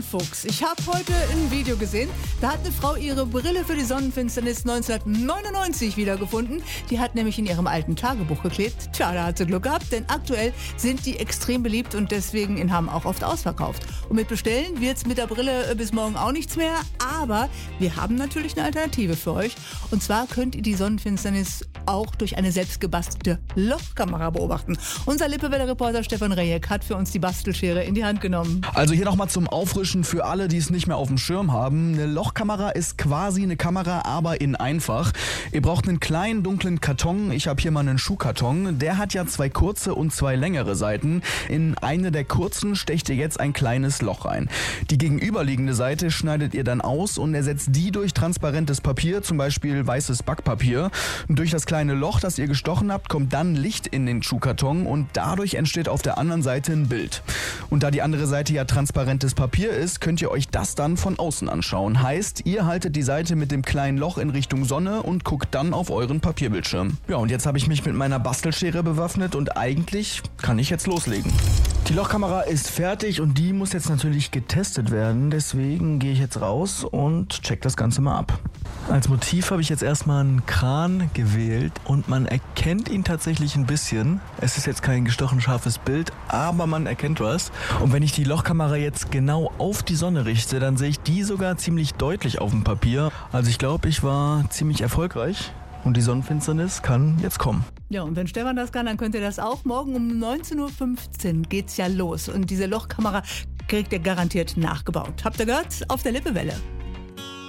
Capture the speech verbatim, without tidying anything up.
Fuchs. Ich habe heute ein Video gesehen, da hat eine Frau ihre Brille für die Sonnenfinsternis neunzehnhundertneunundneunzig wiedergefunden. Die hat nämlich in ihrem alten Tagebuch geklebt. Tja, da hat sie Glück gehabt, denn aktuell sind die extrem beliebt und deswegen in Hamm auch oft ausverkauft. Und mit Bestellen wird's mit der Brille bis morgen auch nichts mehr, aber wir haben natürlich eine Alternative für euch. Und zwar könnt ihr die Sonnenfinsternis auch durch eine selbstgebastelte Lochkamera beobachten. Unser Lippewelle-Reporter Stefan Rejek hat für uns die Bastelschere in die Hand genommen. Also hier nochmal zum Auffrischen für alle, die es nicht mehr auf dem Schirm haben. Eine Lochkamera ist quasi eine Kamera, aber in einfach. Ihr braucht einen kleinen dunklen Karton. Ich habe hier mal einen Schuhkarton. Der hat ja zwei kurze und zwei längere Seiten. In eine der kurzen stecht ihr jetzt ein kleines Loch rein. Die gegenüberliegende Seite schneidet ihr dann aus und ersetzt die durch transparentes Papier, zum Beispiel weißes Backpapier. Und durch das kleine Loch, das ihr gestochen habt, kommt dann Licht in den Schuhkarton und dadurch entsteht auf der anderen Seite ein Bild. Und da die andere Seite ja transparentes Papier ist, könnt ihr euch das dann von außen anschauen. Heißt, ihr haltet die Seite mit dem kleinen Loch in Richtung Sonne und guckt dann auf euren Papierbildschirm. Ja, und jetzt habe ich mich mit meiner Bastelschere bewaffnet und eigentlich kann ich jetzt loslegen. Die Lochkamera ist fertig und die muss jetzt natürlich getestet werden. Deswegen gehe ich jetzt raus und check das Ganze mal ab. Als Motiv habe ich jetzt erstmal einen Kran gewählt und man erkennt ihn tatsächlich ein bisschen. Es ist jetzt kein gestochen scharfes Bild, aber man erkennt was. Und wenn ich die Lochkamera jetzt genau auf die Sonne richte, dann sehe ich die sogar ziemlich deutlich auf dem Papier. Also ich glaube, ich war ziemlich erfolgreich und die Sonnenfinsternis kann jetzt kommen. Ja, und wenn Stefan das kann, dann könnt ihr das auch. Morgen um neunzehn Uhr fünfzehn geht's ja los und diese Lochkamera kriegt ihr garantiert nachgebaut. Habt ihr gehört? Auf der Lippewelle.